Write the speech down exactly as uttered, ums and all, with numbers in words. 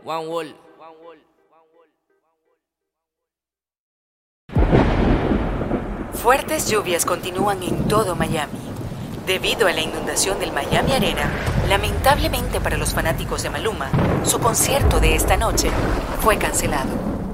One Wall. Fuertes lluvias continúan en todo Miami. Debido a la inundación del Miami Arena, lamentablemente para los fanáticos de Maluma, su concierto de esta noche fue cancelado.